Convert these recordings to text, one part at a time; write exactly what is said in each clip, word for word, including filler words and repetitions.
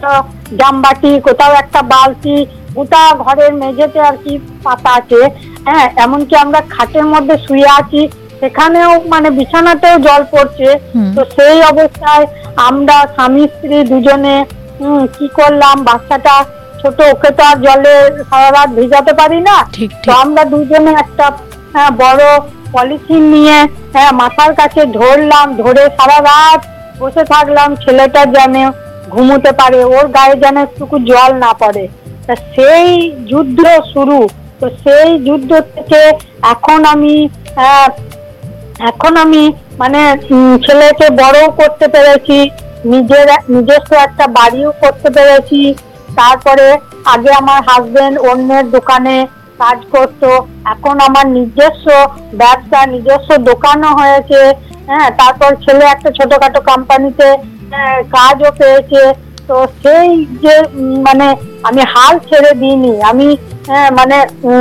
একটা জামবাটি, কোথাও একটা বালতি, গোটা ঘরের মেঝেতে আর কি পাতা আছে। হ্যাঁ, এমনকি আমরা খাটের মধ্যে শুয়ে আছি, সেখানেও মানে বিছানাতেও জল পড়ছে। তো সেই অবস্থায় আমরা স্বামী স্ত্রী দুজনে হম কি করলাম, বাচ্চাটা ছোট, ওকে তো আর জলে সারা রাত ভিজাতে পারি না। তো আমরা দুজনে একটা বড় পলিথিন নিয়ে হ্যাঁ মাথার কাছে ধরলাম, ধরে সারা রাত বসে থাকলাম, ছেলেটা যেন ঘুমোতে পারে, ওর গায়ে যেন একটুকু জল না পড়ে। তা সেই যুদ্ধ শুরু। তো সেই যুদ্ধ থেকে এখন আমি এখন আমি মানে ছেলেকে বড়ও করতে পেরেছি, নিজের নিজস্ব একটা বাড়িও করতে পেরেছি। তারপরে আগে আমার হাজবেন্ড অন্যের দোকানে কাজ করতো, এখন আমার নিজস্ব ব্যবসা, নিজস্ব দোকানও হয়েছে। হ্যাঁ, তারপর ছেলে একটা ছোটখাটো কোম্পানিতে কাজও পেয়েছে। তো সেই যে মানে আমি হাল ছেড়ে দিইনি, আমি মানে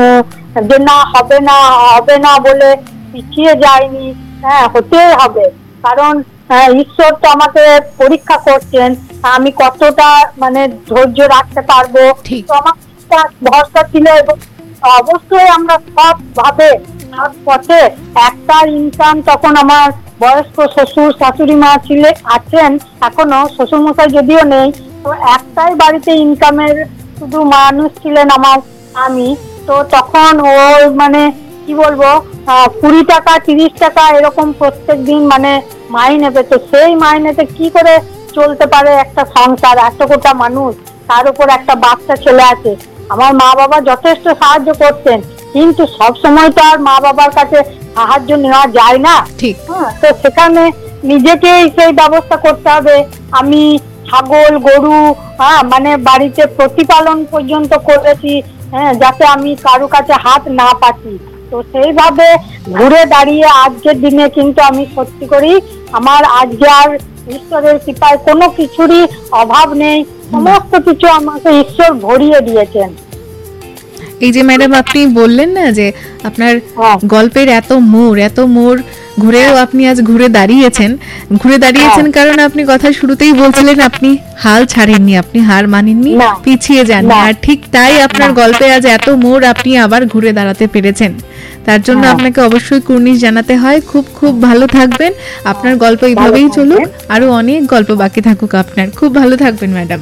যে না হবে না হবে না বলে পিছিয়ে যায়নি। হ্যাঁ, হতেই হবে, কারণ ঈশ্বর তো আমাকে পরীক্ষা করছেন আমি কতটা মানে ধৈর্য রাখতে পারবো। তো আমার ভরসা ছিল, এবং অবশ্যই আমরা সব ভাবে সব পথে একটা ইনকাম। তখন আমার বয়স্ক শ্বশুর শাশুড়ি মা ছিলে আছেন এখনো, শ্বশুর মশাই যদিও নেই, তো একটাই বাড়িতে ইনকামের শুধু মানুষ ছিলেন আমার আমি। তো তখন ও মানে কি বলবো কুড়ি টাকা তিরিশ টাকা এরকম প্রত্যেক দিন মানে মাইনে পেত। সেই মাইনেতে কি করে চলতে পারে একটা সংসার, এত গোটা মানুষ, তার উপর একটা বাচ্চা ছেলে আছে। আমার মা বাবা যথেষ্ট সাহায্য করতেন, কিন্তু সব সময় তো আর মা বাবার কাছে সাহায্য নেওয়া যায় না। হ্যাঁ, তো সেখানে নিজেকেই সেই ব্যবস্থা করতে হবে। আমি ছাগল গরু হ্যাঁ মানে বাড়িতে প্রতিপালন পর্যন্ত করেছি, হ্যাঁ, যাতে আমি কারো কাছে হাত না পাতি। তো সেইভাবে ঘুরে দাঁড়িয়ে আজকের দিনে কিন্তু আমি সত্যি করি আমার আজকে আর ঈশ্বরের কৃপায় কোনো কিছুরই অভাব নেই, সমস্ত কিছু আমাকে ঈশ্বর ভরিয়ে দিয়েছেন। এই যে ম্যাডাম আপনি বললেন না যে আপনার গল্পের এত মোড় এত মোড় ঘুরেও আপনি আজ ঘুরে দাঁড়িয়েছেন ঘুরে দাঁড়িয়েছেন কারণ আপনি কথা শুরুতেই বলছিলেন আপনি হাল ছাড়েননি, আপনি হার মানেননি, পিছিয়ে যাননি। আর ঠিক তাই আপনার গল্পে আজ এত মোড় আপনি আবার ঘুরে দাঁড়াতে পেরেছেন। তার জন্য আপনাকে অবশ্যই কুর্নিশ জানাতে হয়। খুব খুব ভালো থাকবেন, আপনার গল্প এইভাবেই চলুক, আরো অনেক গল্প বাকি থাকুক আপনার। খুব ভালো থাকবেন ম্যাডাম।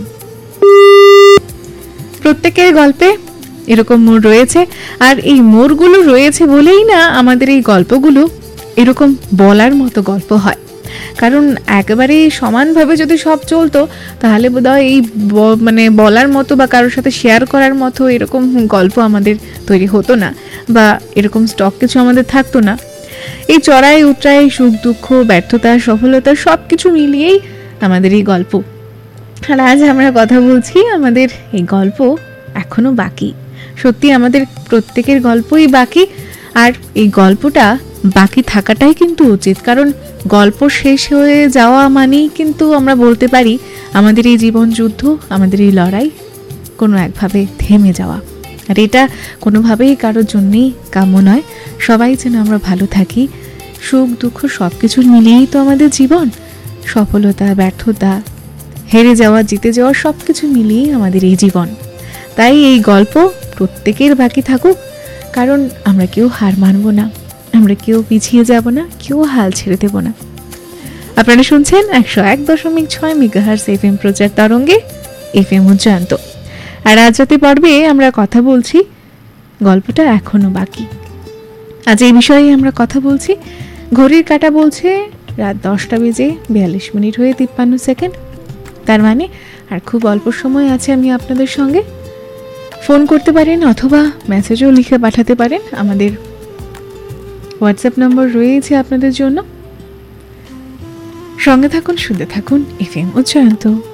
প্রত্যেকের গল্পে এরকম মোড় রয়েছে, আর এই মোড়গুলো রয়েছে বলেই না আমাদের এই গল্পগুলো এরকম বলার মতো গল্প হয়। কারণ একেবারে সমানভাবে যদি সব চলতো তাহলে বোধহয় এই মানে বলার মতো বা কারোর সাথে শেয়ার করার মতো এরকম গল্প আমাদের তৈরি হতো না, বা এরকম স্টক কিছু আমাদের থাকতো না। এই চড়াই উতরাই, সুখ দুঃখ, ব্যর্থতা, সফলতা সব কিছু মিলিয়েই আমাদের এই গল্প। আর আজ আমরা কথা বলছি, আমাদের এই গল্প এখনো বাকি। সত্যি আমাদের প্রত্যেকের গল্পই বাকি, আর এই গল্পটা বাকি থাকাটাই কিন্তু উচিত। কারণ গল্প শেষ হয়ে যাওয়া মানেই কিন্তু আমরা বলতে পারি আমাদের এই জীবন যুদ্ধ, আমাদের এই লড়াই কোনো একভাবে থেমে যাওয়া। আর এটা কোনোভাবেই কারোর জন্যেই কাম্য নয়। সবাই যেন আমরা ভালো থাকি, সুখ দুঃখ সব কিছু মিলিয়েই তো আমাদের জীবন। সফলতা, ব্যর্থতা, হেরে যাওয়া, জিতে যাওয়া সব কিছু মিলিয়েই আমাদের এই জীবন। তাই এই গল্প প্রত্যেকের বাকি থাকুক, কারণ আমরা কেউ হার মানব না, আমরা কেউ পিছিয়ে যাব না, কেউ হাল ছেড়ে দেব না। আপনারা শুনছেন একশো এক দশমিক ছয় মেগাহার্টজ এফ এম প্রচার তরঙ্গে এফ এম উজ্জয়ন্ত। আর আজ রাতে পর্বে আমরা কথা বলছি গল্পটা এখনো বাকি। আজ এই বিষয়ে আমরা কথা বলছি। ঘড়ির কাঁটা বলছে রাত দশটা বেজে বিয়াল্লিশ মিনিট হয়ে তিপ্পান্ন সেকেন্ড। তার মানে আর খুব অল্প সময় আছে আমি আপনাদের সঙ্গে। ফোন করতে পারেন অথবা মেসেজও লিখে পাঠাতে পারেন। আমাদের হোয়াটসঅ্যাপ নম্বর রয়েছে আপনাদের জন্য। সঙ্গে থাকুন, শুনতে থাকুন এফ এম উজ্জয়ন্ত।